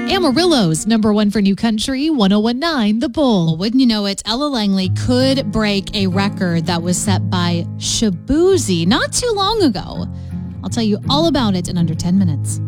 Amarillo's number one for new country, 1019 The Bull. Well, wouldn't you know it, Ella Langley could break a record that was set by Shaboozey not too long ago. I'll tell you all about it in under 10 minutes.